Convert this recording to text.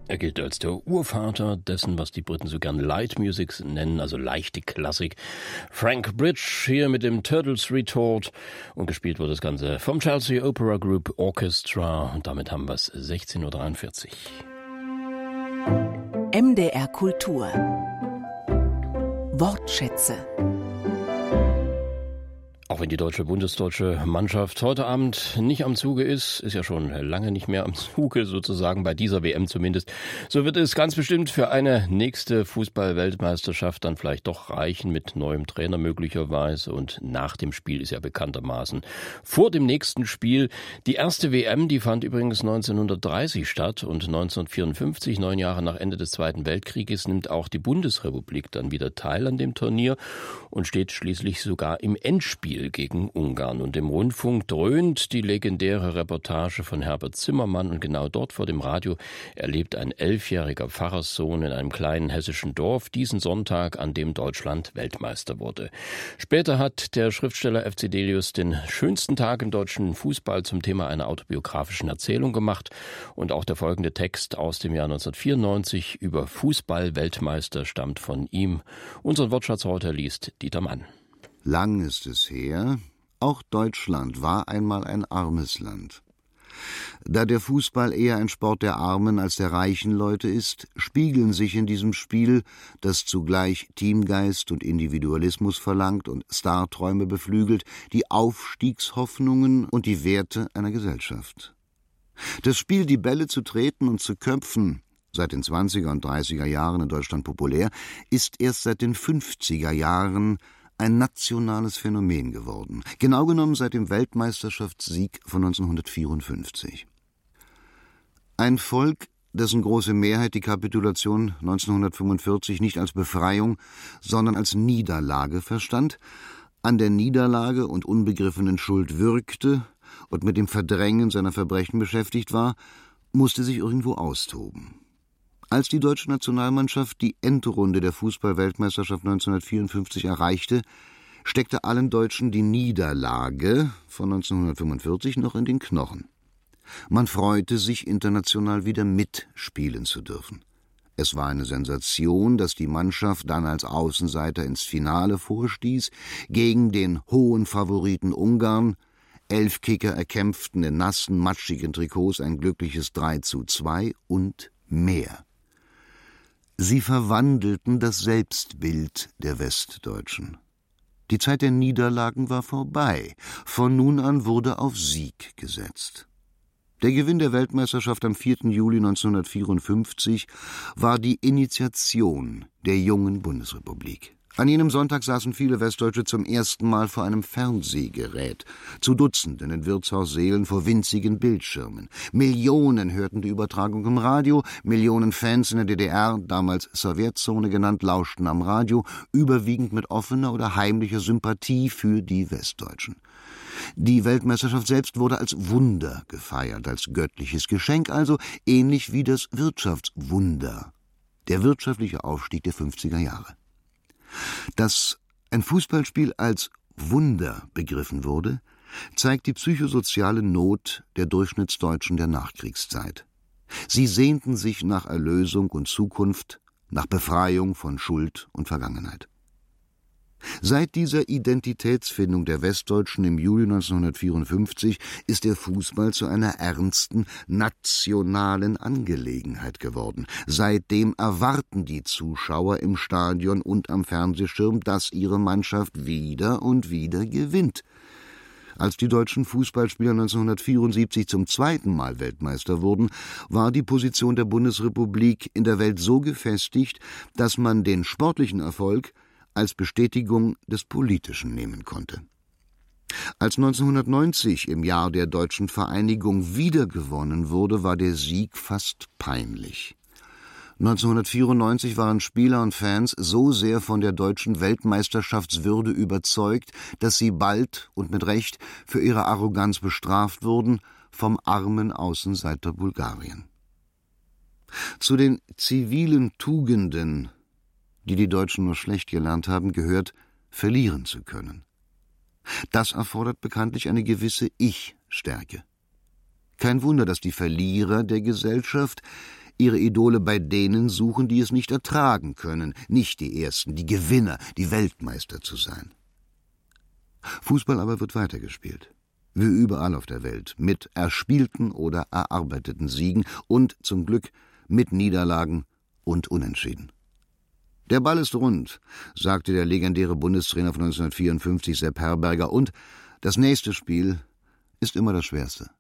Er gilt als der Urvater dessen, was die Briten so gern Light Music nennen, also leichte Klassik. Frank Bridge hier mit dem Turtles Retort und gespielt wurde das Ganze vom Chelsea Opera Group Orchestra und damit haben wir es 16:43 Uhr. MDR Kultur Wortschätze. Auch wenn die bundesdeutsche Mannschaft heute Abend nicht am Zuge ist ja schon lange nicht mehr am Zuge sozusagen, bei dieser WM zumindest, so wird es ganz bestimmt für eine nächste Fußball-Weltmeisterschaft dann vielleicht doch reichen mit neuem Trainer möglicherweise und nach dem Spiel ist ja bekanntermaßen vor dem nächsten Spiel. Die erste WM, die fand übrigens 1930 statt und 1954, 9 Jahre nach Ende des Zweiten Weltkrieges, nimmt auch die Bundesrepublik dann wieder teil an dem Turnier und steht schließlich sogar im Endspiel gegen Ungarn. Und im Rundfunk dröhnt die legendäre Reportage von Herbert Zimmermann und genau dort vor dem Radio erlebt ein 11-jähriger Pfarrerssohn in einem kleinen hessischen Dorf diesen Sonntag, an dem Deutschland Weltmeister wurde. Später hat der Schriftsteller F.C. Delius den schönsten Tag im deutschen Fußball zum Thema einer autobiografischen Erzählung gemacht und auch der folgende Text aus dem Jahr 1994 über Fußball-Weltmeister stammt von ihm. Unseren Wortschatz heute liest Dieter Mann. Lang ist es her, auch Deutschland war einmal ein armes Land. Da der Fußball eher ein Sport der armen als der reichen Leute ist, spiegeln sich in diesem Spiel, das zugleich Teamgeist und Individualismus verlangt und Starträume beflügelt, die Aufstiegshoffnungen und die Werte einer Gesellschaft. Das Spiel, die Bälle zu treten und zu köpfen, seit den 20er und 30er Jahren in Deutschland populär, ist erst seit den 50er Jahren ein nationales Phänomen geworden, genau genommen seit dem Weltmeisterschaftssieg von 1954. Ein Volk, dessen große Mehrheit die Kapitulation 1945 nicht als Befreiung, sondern als Niederlage verstand, an der Niederlage und unbegriffenen Schuld würgte und mit dem Verdrängen seiner Verbrechen beschäftigt war, musste sich irgendwo austoben. Als die deutsche Nationalmannschaft die Endrunde der Fußball-Weltmeisterschaft 1954 erreichte, steckte allen Deutschen die Niederlage von 1945 noch in den Knochen. Man freute sich, international wieder mitspielen zu dürfen. Es war eine Sensation, dass die Mannschaft dann als Außenseiter ins Finale vorstieß, gegen den hohen Favoriten Ungarn. 11 Kicker erkämpften in nassen, matschigen Trikots ein glückliches 3:2 und mehr. Sie verwandelten das Selbstbild der Westdeutschen. Die Zeit der Niederlagen war vorbei. Von nun an wurde auf Sieg gesetzt. Der Gewinn der Weltmeisterschaft am 4. Juli 1954 war die Initiation der jungen Bundesrepublik. An jenem Sonntag saßen viele Westdeutsche zum ersten Mal vor einem Fernsehgerät, zu Dutzenden in Wirtshaussälen vor winzigen Bildschirmen. Millionen hörten die Übertragung im Radio, Millionen Fans in der DDR, damals Sowjetzone genannt, lauschten am Radio, überwiegend mit offener oder heimlicher Sympathie für die Westdeutschen. Die Weltmeisterschaft selbst wurde als Wunder gefeiert, als göttliches Geschenk, also ähnlich wie das Wirtschaftswunder, der wirtschaftliche Aufstieg der 50er Jahre. Dass ein Fußballspiel als Wunder begriffen wurde, zeigt die psychosoziale Not der Durchschnittsdeutschen der Nachkriegszeit. Sie sehnten sich nach Erlösung und Zukunft, nach Befreiung von Schuld und Vergangenheit. Seit dieser Identitätsfindung der Westdeutschen im Juli 1954 ist der Fußball zu einer ernsten nationalen Angelegenheit geworden. Seitdem erwarten die Zuschauer im Stadion und am Fernsehschirm, dass ihre Mannschaft wieder und wieder gewinnt. Als die deutschen Fußballspieler 1974 zum zweiten Mal Weltmeister wurden, war die Position der Bundesrepublik in der Welt so gefestigt, dass man den sportlichen Erfolg als Bestätigung des Politischen nehmen konnte. Als 1990 im Jahr der deutschen Vereinigung wiedergewonnen wurde, war der Sieg fast peinlich. 1994 waren Spieler und Fans so sehr von der deutschen Weltmeisterschaftswürde überzeugt, dass sie bald und mit Recht für ihre Arroganz bestraft wurden vom armen Außenseiter Bulgarien. Zu den zivilen Tugenden, die die Deutschen nur schlecht gelernt haben, gehört, verlieren zu können. Das erfordert bekanntlich eine gewisse Ich-Stärke. Kein Wunder, dass die Verlierer der Gesellschaft ihre Idole bei denen suchen, die es nicht ertragen können, nicht die Ersten, die Gewinner, die Weltmeister zu sein. Fußball aber wird weitergespielt. Wie überall auf der Welt, mit erspielten oder erarbeiteten Siegen und, zum Glück, mit Niederlagen und Unentschieden. Der Ball ist rund, sagte der legendäre Bundestrainer von 1954 Sepp Herberger, und das nächste Spiel ist immer das schwerste.